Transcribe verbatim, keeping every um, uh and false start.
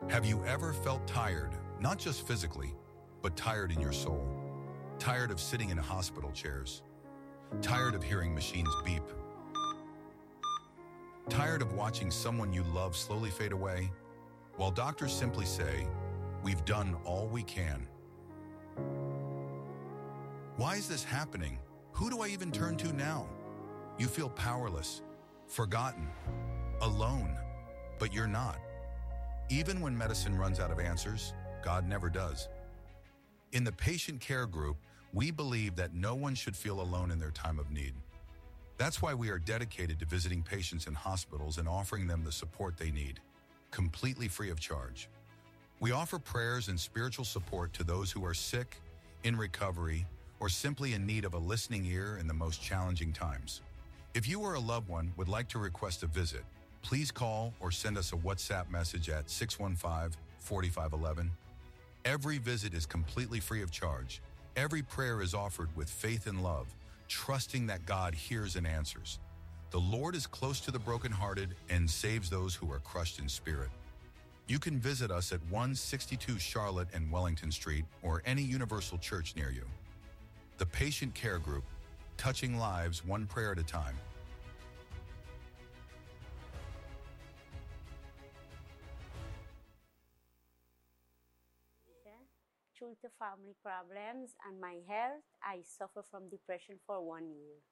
Have you ever felt tired, not just physically, but tired in your soul? Tired of sitting in hospital chairs? Tired of hearing machines beep? Tired of watching someone you love slowly fade away? While doctors simply say, "We've done all we can." Why is this happening? Who do I even turn to now? You feel powerless, forgotten, alone, but you're not. Even when medicine runs out of answers, God never does. In the patient care group, we believe that no one should feel alone in their time of need. That's why we are dedicated to visiting patients in hospitals and offering them the support they need, completely free of charge. We offer prayers and spiritual support to those who are sick, in recovery, or simply in need of a listening ear in the most challenging times. If you or a loved one would like to request a visit, please call or send us a WhatsApp message at six one five, four five one one. Every visit is completely free of charge. Every prayer is offered with faith and love, trusting that God hears and answers. The Lord is close to the brokenhearted and saves those who are crushed in spirit. You can visit us at one sixty-two Charlotte and Wellington Street or any Universal Church near you. The Patient Care Group, touching lives one prayer at a time. Due to family problems and my health, I suffer from depression for one year.